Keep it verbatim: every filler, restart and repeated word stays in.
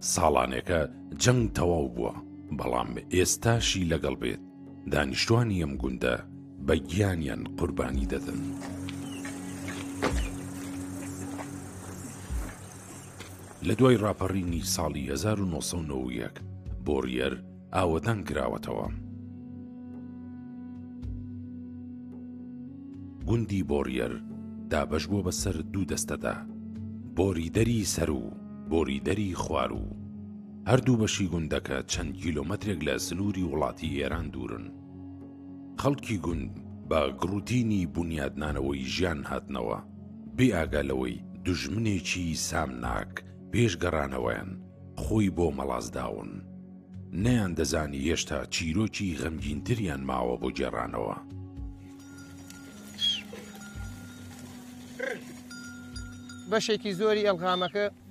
ساڵانێکە جەنگ تەواو بووە، بەڵام ئێستاشی لەگەڵ بێت دانیشتوانی ئەم گوندە بە گیانیان قوربانی دەدەن. لە دوای ڕاپەڕینی ساڵی هەزار و نۆ سەد و نۆ و یەک بۆریەر ئاوەدان کراوەتەوە. گوندی بۆریەر دابەش بووە بەسەر دوو دەستەدا، بۆریدەری سەر و بۆریدەری خوار و هەردوو بەشی گوندەکە چەند کیلۆمەترێک لە سنووری وڵاتی ئێران دوورن. خەڵکی گوند بە گڕوتینی بوونیادنانەوەی ژیان هاتنەوە، بێ ئاگالەوەی دوژمنێکی سامناک پێشگەڕانەوەیان خۆی بۆ مەڵازداون، نەیان دەزانی هێشتا چیرۆکی غەمگینتریان ماوە بۆ گێڕانەوە. بەشێکی زۆری ئەلغامەکە